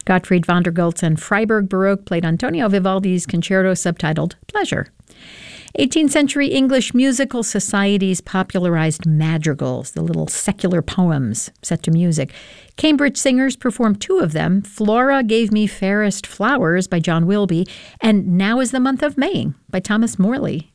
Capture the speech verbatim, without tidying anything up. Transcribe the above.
Gottfried von der Goltz and Freiburg Baroque played Antonio Vivaldi's concerto subtitled Pleasure. eighteenth century English musical societies popularized madrigals, the little secular poems set to music. Cambridge singers performed two of them, Flora Gave Me Fairest Flowers by John Wilby, and Now is the Month of Maying by Thomas Morley.